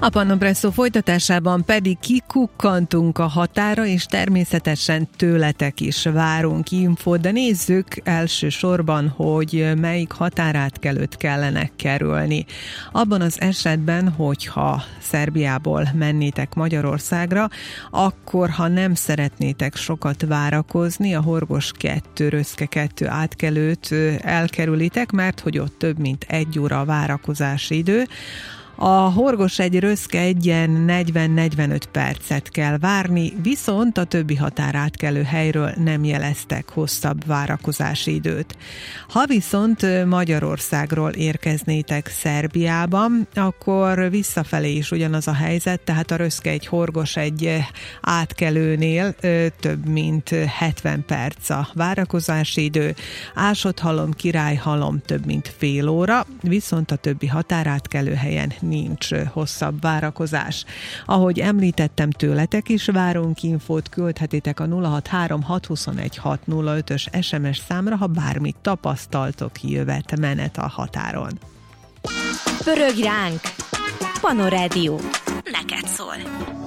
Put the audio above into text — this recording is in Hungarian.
A Pannopresszó folytatásában pedig kikukkantunk a határa, és természetesen tőletek is várunk infót, de nézzük elsősorban, hogy melyik határátkelőt kellene kerülni. Abban az esetben, hogyha Szerbiából mennétek Magyarországra, akkor ha nem szeretnétek sokat várakozni, a Horgos 2, Röszke 2 átkelőt elkerülitek, mert hogy ott több mint 1 óra a várakozási idő. A Horgos 1, Röszke 1-en 40-45 percet kell várni, viszont a többi határátkelő helyről nem jeleztek hosszabb várakozási időt. Ha viszont Magyarországról érkeznétek Szerbiába, akkor visszafelé is ugyanaz a helyzet, tehát a Röszke 1, Horgos 1 átkelőnél több mint 70 perc a várakozási idő, Ásotthalom, Királyhalom több mint fél óra, viszont a többi határátkelő helyen nincs hosszabb várakozás. Ahogy említettem, tőletek is várunk infót, küldhetitek a 063 621 605-ös SMS számra, ha bármit tapasztaltok, jövet menet a határon. Pörög ránk! Panorádió. Neked szól.